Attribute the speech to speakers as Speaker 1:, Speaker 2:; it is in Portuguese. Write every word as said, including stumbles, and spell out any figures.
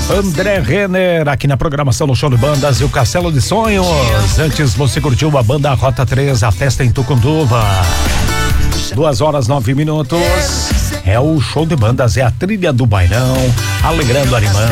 Speaker 1: André Renner aqui na programação do Show de Bandas e o Castelo de Sonhos. Antes você curtiu a banda Rota três, a festa em Tucunduva. Duas horas, nove minutos. É o Show de Bandas, é a trilha do bailão, alegrando, animando.